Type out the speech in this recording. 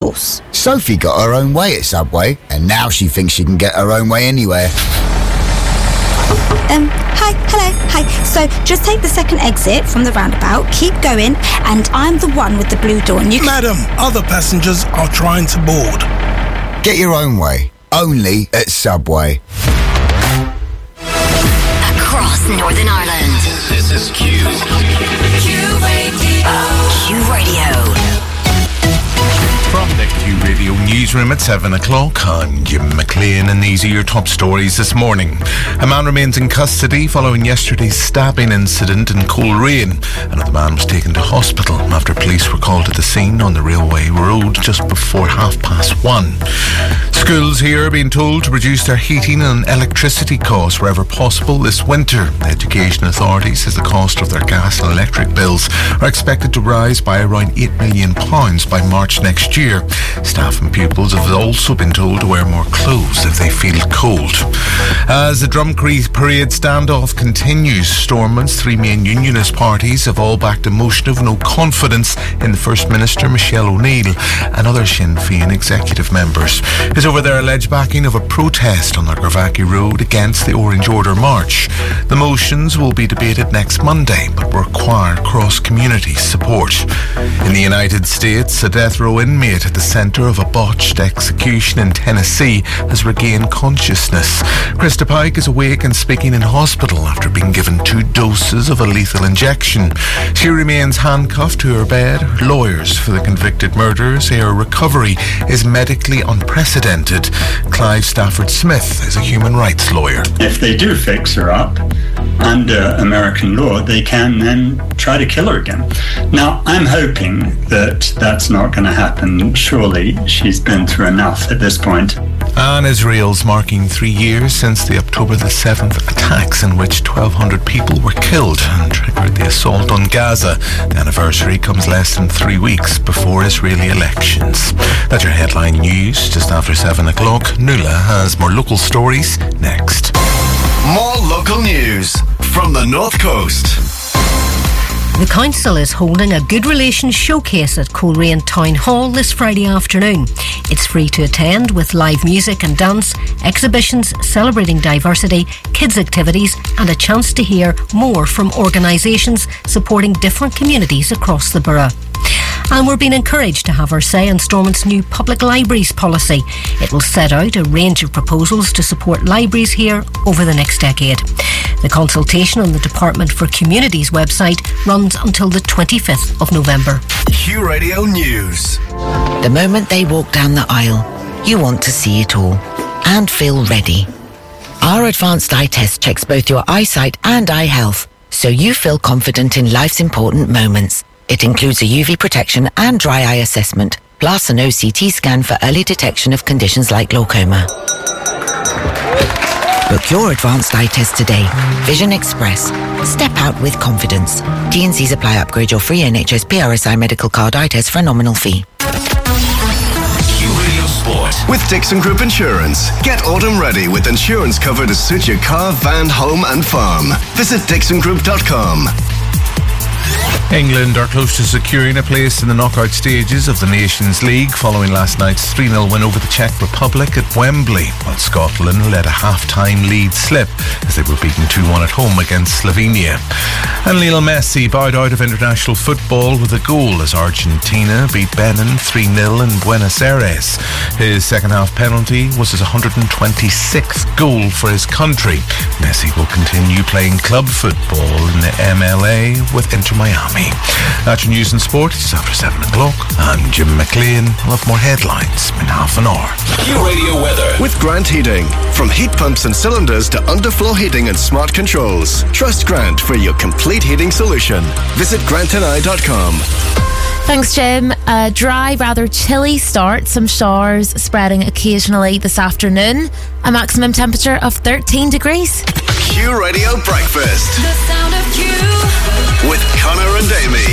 course. Sophie got her own way at Subway, and now she thinks she can get her own way anywhere. Hi, hello, hi. So just take the second exit from the roundabout, keep going, and I'm the one with the blue door. And you Madam, other passengers are trying to board. Get your own way, only at Subway. Across Northern Ireland. This is Q. Q Radio. Q Radio. From the Q Radio newsroom at 7 o'clock, I'm Jim McLean, and these are your top stories this morning. A man remains in custody following yesterday's stabbing incident in Coleraine. Another man was taken to hospital after police were called to the scene on the railway road just before 1:30. Schools here are being told to reduce their heating and electricity costs wherever possible this winter. The Education Authority says the cost of their gas and electric bills are expected to rise by around £8 million by March next year. Staff and pupils have also been told to wear more clothes if they feel cold. As the Drumcree parade standoff continues, Stormont's three main unionist parties have all backed a motion of no confidence in the First Minister Michelle O'Neill and other Sinn Féin executive members. It's over their alleged backing of a protest on the Gravaki Road against the Orange Order March. The motions will be debated next Monday, but require cross-community support. In the United States, a death row inmate at the centre of a botched execution in Tennessee has regained consciousness. Krista Pike is awake and speaking in hospital after being given 2 doses of a lethal injection. She remains handcuffed to her bed. Lawyers for the convicted murderers say her recovery is medically unprecedented. Clive Stafford Smith is a human rights lawyer. If they do fix her up under American law, they can then try to kill her again. Now, I'm hoping that that's not going to happen. Surely she's been through enough at this point. And Israel's marking 3 years since the October the 7th attacks in which 1,200 people were killed and triggered the assault on Gaza. The anniversary comes less than 3 weeks before Israeli elections. That's your headline news just after 7 o'clock. Nuala has more local stories next. More local news from the North Coast. The council is holding a Good Relations showcase at Coleraine Town Hall this Friday afternoon. It's free to attend with live music and dance, exhibitions celebrating diversity, kids activities and a chance to hear more from organisations supporting different communities across the borough. And we're being encouraged to have our say on Stormont's new public libraries policy. It will set out a range of proposals to support libraries here over the next decade. The consultation on the Department for Communities website runs until the 25th of November. Q Radio News. The moment they walk down the aisle, you want to see it all and feel ready. Our advanced eye test checks both your eyesight and eye health, so you feel confident in life's important moments. It includes a UV protection and dry eye assessment, plus an OCT scan for early detection of conditions like glaucoma. Book your advanced eye test today. Vision Express. Step out with confidence. T&Cs apply. Upgrade your free NHS PRSI medical card eye test for a nominal fee. Q Radio Sport. With Dixon Group Insurance. Get autumn ready with insurance cover to suit your car, van, home and farm. Visit dixongroup.com. England are close to securing a place in the knockout stages of the Nations League following last night's 3-0 win over the Czech Republic at Wembley, while Scotland let a half-time lead slip as they were beaten 2-1 at home against Slovenia. And Lionel Messi bowed out of international football with a goal as Argentina beat Benin 3-0 in Buenos Aires. His second-half penalty was his 126th goal for his country. Messi will continue playing club football in the MLA with Inter Miami. That's your news and sport. It's after 7 o'clock. I'm Jim McLean. We'll have more headlines in half an hour. Q Radio weather with Grant Heating. From heat pumps and cylinders to underfloor heating and smart controls. Trust Grant for your complete heating solution. Visit grantandI.com. Thanks, Jim. A dry, rather chilly start. Some showers spreading occasionally this afternoon. A maximum temperature of 13 degrees. Q Radio Breakfast. The sound of Q. With Connor and Amy.